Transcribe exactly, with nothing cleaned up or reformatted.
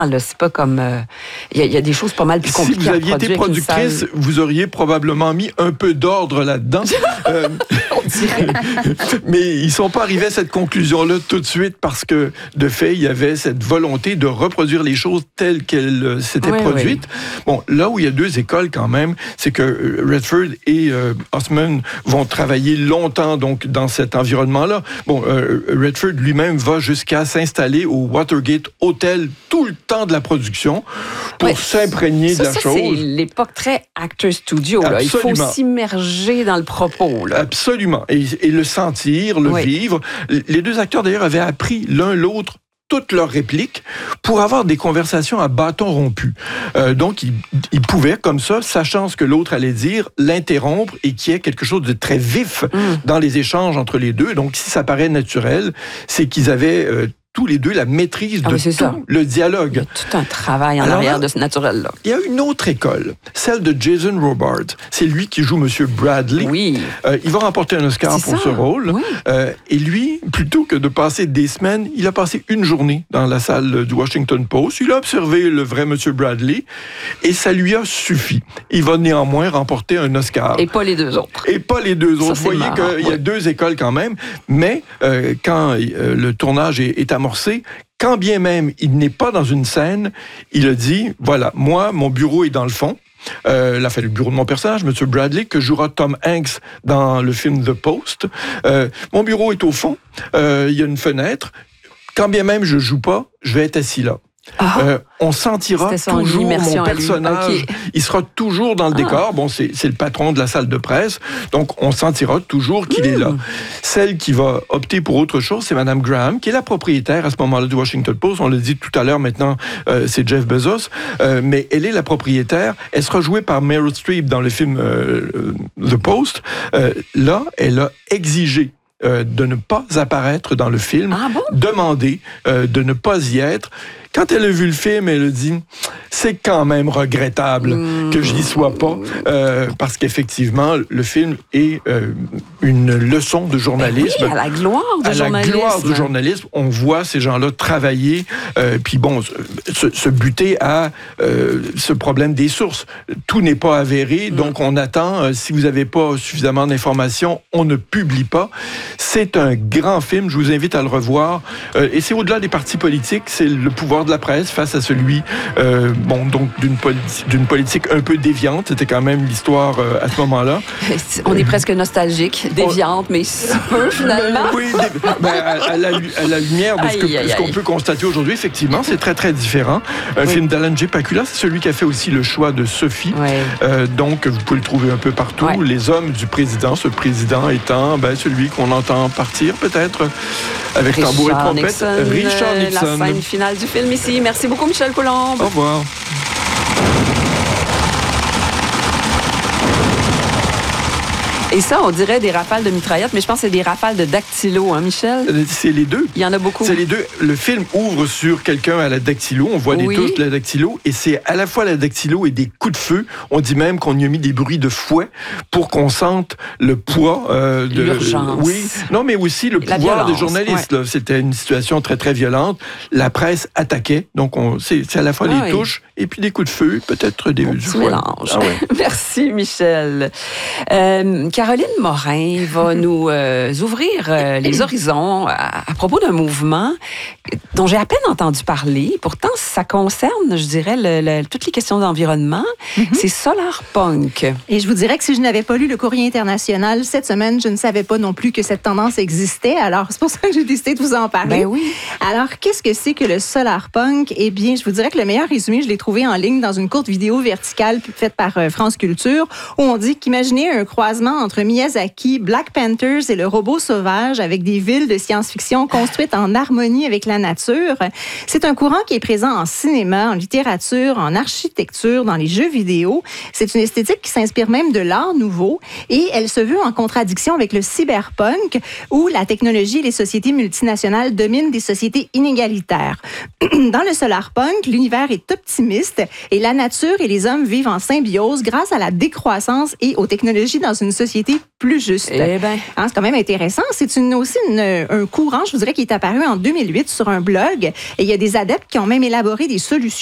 Là, c'est pas comme... Il euh, y, y a des choses pas mal plus compliquées. Si vous aviez été productrice, vous auriez probablement mis un peu d'ordre là-dedans. euh, On dirait. Mais ils sont pas arrivés à cette conclusion-là tout de suite parce que, de fait, il y avait cette volonté de reproduire les choses telles qu'elles euh, s'étaient oui, produites. Oui. Bon, là où il y a deux écoles quand même, c'est que Redford et euh, Osman vont travailler longtemps donc dans cet environnement-là. Bon, euh, Redford lui-même va jusqu'à s'installer au Watergate Hotel tout le temps de la production pour ouais, s'imprégner ça, de la ça, chose. C'est l'époque très acteur studio. Là. Il faut s'immerger dans le propos. Là. Absolument. Et, et le sentir, le oui. vivre. Les deux acteurs, d'ailleurs, avaient appris l'un l'autre toutes leurs répliques pour avoir des conversations à bâton rompu. Euh, donc, ils, ils pouvaient, comme ça, sachant ce que l'autre allait dire, l'interrompre et qu'il y ait quelque chose de très vif mm. dans les échanges entre les deux. Donc, si ça paraît naturel, c'est qu'ils avaient... Euh, tous les deux la maîtrise de ah oui, tout ça. Le dialogue. Il y a tout un travail en Alors arrière là, de ce naturel-là. Il y a une autre école, celle de Jason Robards. C'est lui qui joue M. Bradley. Oui. Euh, il va remporter un Oscar C'est pour ça. ce rôle. Oui. Euh, et lui, plutôt que de passer des semaines, il a passé une journée dans la salle du Washington Post. Il a observé le vrai M. Bradley et ça lui a suffi. Il va néanmoins remporter un Oscar. Et pas les deux autres. Et pas les deux autres. Ça, Vous voyez marrant, qu'il y a oui. deux écoles quand même. Mais euh, quand euh, le tournage est, est amorcé, quand bien même il n'est pas dans une scène, il a dit, voilà, moi, mon bureau est dans le fond. Euh, là, fait le bureau de mon personnage, M. Bradley, que jouera Tom Hanks dans le film The Post. Euh, mon bureau est au fond. Euh, il y a une fenêtre. Quand bien même je joue pas, je vais être assis là. Ah, euh, on sentira toujours mon personnage. Okay. Il sera toujours dans le ah. décor. Bon, c'est, c'est le patron de la salle de presse, donc on sentira toujours qu'il mmh. est là. Celle qui va opter pour autre chose, c'est Mme Graham, qui est la propriétaire à ce moment-là du Washington Post. On l'a dit tout à l'heure, maintenant, euh, c'est Jeff Bezos, euh, mais elle est la propriétaire. Elle sera jouée par Meryl Streep dans le film euh, The Post. Euh, là, elle a exigé euh, de ne pas apparaître dans le film, ah bon? demandé euh, de ne pas y être. Quand elle a vu le film, elle a dit « c'est quand même regrettable mmh. que je n'y sois pas euh, », parce qu'effectivement, le film est euh, une leçon de journalisme. Ben oui, à la gloire du à journalisme. À la gloire du journalisme. On voit ces gens-là travailler, euh, puis bon, se, se buter à euh, ce problème des sources. Tout n'est pas avéré, mmh. donc on attend. Euh, si vous n'avez pas suffisamment d'informations, on ne publie pas. C'est un grand film, je vous invite à le revoir. Euh, et c'est au-delà des partis politiques, c'est le pouvoir de la presse face à celui euh, bon donc d'une, politi- d'une politique un peu déviante. C'était quand même l'histoire euh, à ce moment-là. On est presque nostalgique, déviante, on... mais si peu finalement. Oui, dé... ben, à, à, la, à la lumière de ce, que, aïe, aïe, ce qu'on aïe. peut constater aujourd'hui, effectivement, c'est très très différent. Un oui. film d'Alan J. Pakula, c'est celui qui a fait aussi Le choix de Sophie. Ouais. Euh, donc vous pouvez le trouver un peu partout. Ouais. Les hommes du président, ce président étant ben, celui qu'on entend partir peut-être avec Richard tambour et trompette. Nixon, Richard Nixon. La scène finale du film ici. Merci beaucoup, Michel Coulombe. Au revoir. Et ça, on dirait des rafales de mitraillettes, mais je pense que c'est des rafales de dactylo, hein, Michel? C'est les deux. Il y en a beaucoup. C'est les deux. Le film ouvre sur quelqu'un à la dactylo. On voit oui. des touches de la dactylo. Et c'est à la fois la dactylo et des coups de feu. On dit même qu'on y a mis des bruits de fouet pour qu'on sente le poids euh, de... L'urgence. Oui. Non, mais aussi le la pouvoir violence, des journalistes. Ouais. Là. C'était une situation très, très violente. La presse attaquait. Donc, on, c'est, c'est à la fois ah, les oui. touches et puis des coups de feu, peut-être des... Un petit mélange. Ah, ouais. Merci, Michel. Euh, Caroline Morin va nous euh, ouvrir euh, les horizons à, à propos d'un mouvement dont j'ai à peine entendu parler. Pourtant, ça concerne, je dirais, le, le, toutes les questions d'environnement. Mm-hmm. C'est Solarpunk. Et je vous dirais que si je n'avais pas lu le Courrier international cette semaine, je ne savais pas non plus que cette tendance existait. Alors, c'est pour ça que j'ai décidé de vous en parler. Ben oui. Alors, qu'est-ce que c'est que le Solarpunk? Eh bien, je vous dirais que le meilleur résumé, je l'ai trouvé en ligne dans une courte vidéo verticale faite par euh, France Culture, où on dit qu'imaginez un croisement entre Miyazaki, Black Panthers et le robot sauvage avec des villes de science-fiction construites en harmonie avec la nature. C'est un courant qui est présent en cinéma, en littérature, en architecture, dans les jeux vidéo. C'est une esthétique qui s'inspire même de l'art nouveau et elle se veut en contradiction avec le cyberpunk où la technologie et les sociétés multinationales dominent des sociétés inégalitaires. Dans le solarpunk, l'univers est optimiste et la nature et les hommes vivent en symbiose grâce à la décroissance et aux technologies dans une société société plus juste. Eh ben. Hein, c'est quand même intéressant. C'est une, aussi une, un courant, je vous dirais, qui est apparu en deux mille huit sur un blog. Et il y a des adeptes qui ont même élaboré des solutions